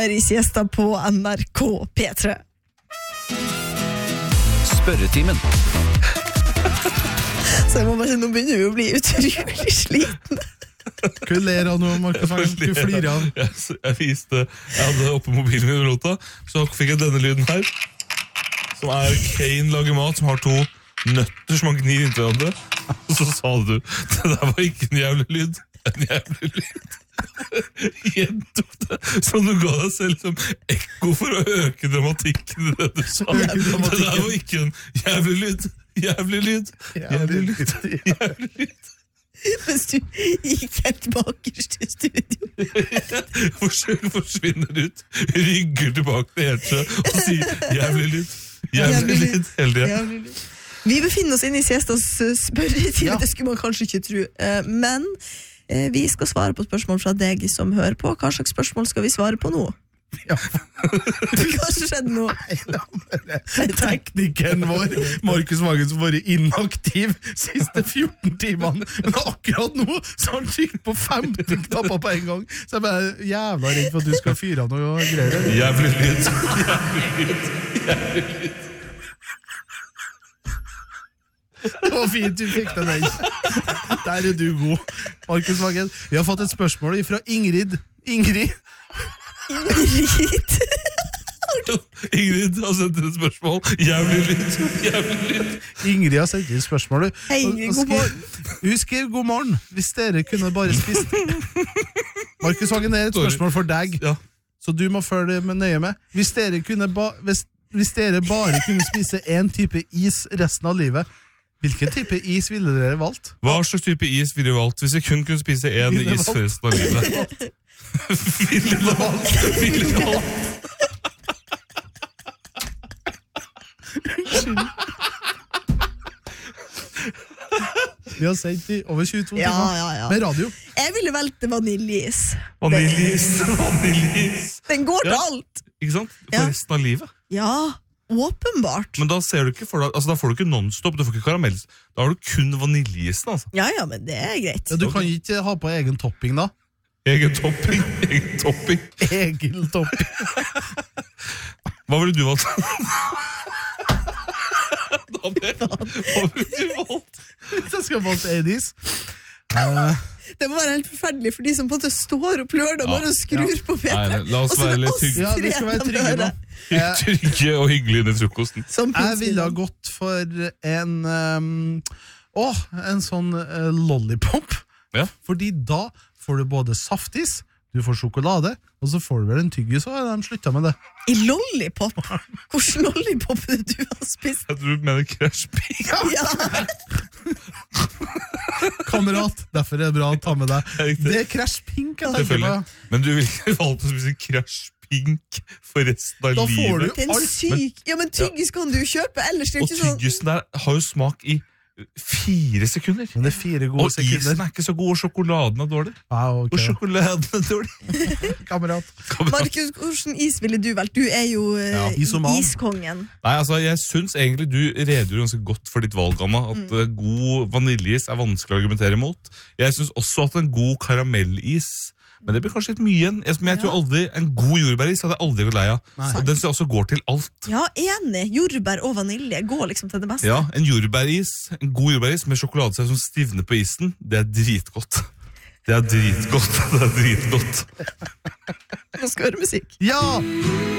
Gjester på NRK P3. Spørretimen. Så jeg må bare si, nå begynner vi å bli utrolig sliten. Hva ler av nå, Markus? Hva flirer av? Jeg hadde oppe mobilen min og rota, så fikk jeg denne lyden her, som Kane lager mat, som har to nøtter som han gnir inntil hverandre. Og så sa du, det der var ikke en jævlig lyd. En jævlig lyd. Gjentok det, som du ga deg selv som ekko for å øke dramatikken i det du sa. Det der var ikke en jævlig lyd. Jævlig lyd. Jævlig lyd. Jævlig lyd. Mens du gikk helt bakerst i studio. Forsvinner ut, rygger tilbake til Hertsjø og sier jævlig lyd. Jævlig lyd hele tiden. Vi befinner oss inne i siestas spørretime, det skulle man kanskje ikke tro. Men vi skal svare på spørsmål fra deg som hører på. Hva slags spørsmål skal vi svare på nå? Ja. Hva skjedde nå? Teknikeren vår, Markus Vangen, som har vært inaktiv siste 14 timene, men akkurat nå så har han trykt på 15 knapper på en gang, så jeg bare jævla redd for at du skal fyre av noe greier. Jævlig lyd. Jævlig lyd. Jævlig lyd. Det var fint, du fikk den der. Der er du god, Markus Vangen. Vi har fått et spørsmål fra Ingrid. Ingrid Ingrid har sendt et spørsmål. Jævlig lyd. Jævlig lyd. Ingrid har sendt et spørsmål. Hei Ingrid, god morgen. Hun skrev god morgen. Hvis dere kunne bare spist. Markus Vangen, det er et spørsmål for deg, så du må følge med nøye med. Hvis dere bare kunne spise en type is resten av livet, hvilken type is ville dere valgt? Hva slags type is ville du valgt hvis jeg kun kunne spise en is for resten av livet? Ville du valgt? Ville du valgt? Vi har sendt i over 22 timer Ja. med radio. Jeg ville valgt vaniljeis. Vaniljeis. Den går til alt. Ikke sant? For resten av livet. Ja, åpenbart. Men da ser du ikke for deg, altså da får du ikke non-stop, du får ikke karamell. Da har du kun vaniljeisen, altså. Ja, men det er greit. Ja, du kan ikke ha på egen topping da. Egen topping. Egen topping. Egen topping. Hva ville du valgt? Hva ville du valgt? Jeg skal valgt en is. Det må være helt forferdelig for de som på en måte står opp lørdag og skrur på P3. Nei, la oss være litt trygge. Ja, vi skal være trygge nå. Trygge og hyggelige under frokosten. Jeg ville ha gått for en sånn lollipop. Ja. Fordi da får du både saftis, du får sjokolade, og så får du vel en tyggis, og de slutta med det. I lollipop? Hvordan lollipop er det du har spist? Jeg tror du mener Crash Pink. Ja. Kamerat, derfor er det bra å ta med deg. Det er Crash Pink jeg tenker på. Men du vil ikke valgt å spise Crash Pink for resten av Da får livet. du Det er en syk... Ja, men tyggis kan du jo kjøpe, ellers det er Og ikke sånn... tyggisen der har jo smak i 4 sekunder. Men det er 4 gode Og sekunder. isen er ikke så god, og sjokoladen er dårlig. Og sjokoladen er dårlig. Kamerat. Markus, hvordan is ville du valgt? Du er jo isoman. iskongen. Nei, altså, jeg synes egentlig du redegjør ganske godt for ditt valg, Anna. At god vaniljeis er vanskelig å argumentere mot. Jeg synes også at en god karamellis, men det blir kanskje litt mye igjen. Men jeg tror aldri en god jordbæris hadde jeg aldri gått lei av. Og den synes jeg også går til alt. Ja, enig. Jordbær og vanilje går liksom til det beste. Ja, en god jordbæris med sjokoladesaus som stivner på isen, det er dritgodt. Det er dritgodt. Det er dritgodt. Nå skal vi høre musikk. Ja!